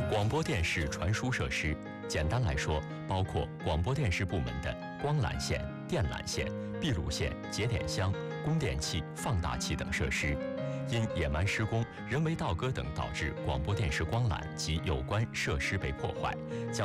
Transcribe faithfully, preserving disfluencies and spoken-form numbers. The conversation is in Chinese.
广播电视传输设施，简单来说，包括广播电视部门的光缆线、电缆线、闭路线、节点箱、供电器、放大器等设施。因野蛮施工、人为倒割等导致广播电视光缆及有关设施被破坏，将